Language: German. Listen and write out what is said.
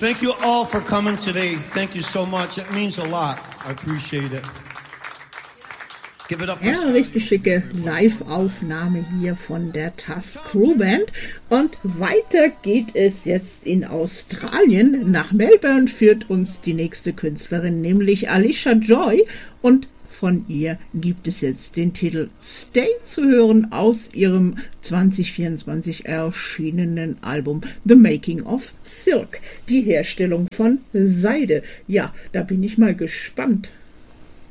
Thank you all for coming today. Thank you so much. It means a lot. I appreciate it. Give it up for Ja, richtig schicke Live-Aufnahme hier von der Tusk Crew Band. Und weiter geht es jetzt in Australien. Nach Melbourne führt uns die nächste Künstlerin, nämlich Alicia Joy. Und von ihr gibt es jetzt den Titel Stay zu hören aus ihrem 2024 erschienenen Album The Making of Silk, die Herstellung von Seide. Ja, da bin ich mal gespannt,